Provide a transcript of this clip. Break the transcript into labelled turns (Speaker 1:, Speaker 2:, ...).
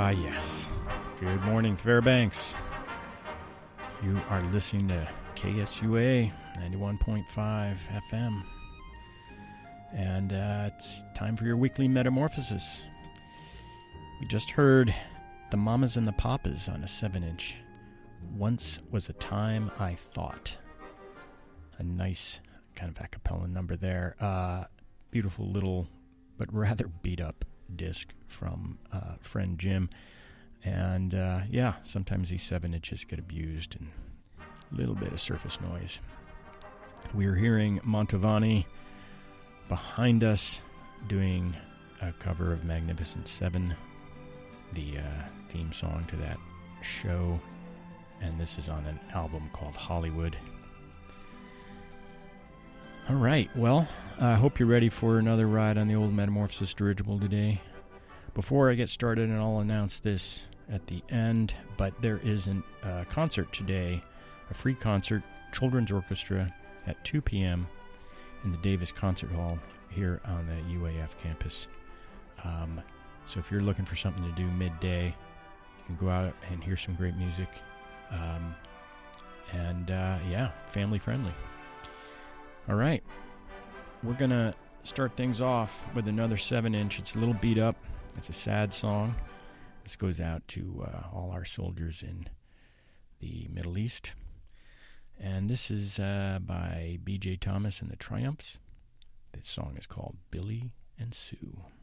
Speaker 1: Yes. Good morning, Fairbanks. You are listening to KSUA 91.5 FM. And it's time for your weekly metamorphosis. We just heard the Mamas and the Papas on a 7-inch. Once Was a Time I Thought. A nice kind of a cappella number there. Beautiful little, but rather beat up disc from friend Jim. And sometimes these 7-inches get abused and a little bit of surface noise. We're hearing Mantovani behind us doing a cover of Magnificent Seven, the theme song to that show. And this is on an album called Hollywood. All right, well, I hope you're ready for another ride on the old Metamorphosis dirigible today. Before I get started, and I'll announce this at the end, but there is a concert today, a free concert, children's orchestra at 2 p.m. in the Davis Concert Hall here on the UAF campus. So if you're looking for something to do midday, you can go out and hear some great music. Family friendly. All right, we're going to start things off with another 7-inch. It's a little beat up. It's a sad song. This goes out to all our soldiers in the Middle East. And this is by B.J. Thomas and the Triumphs. This song is called Billy and Sue.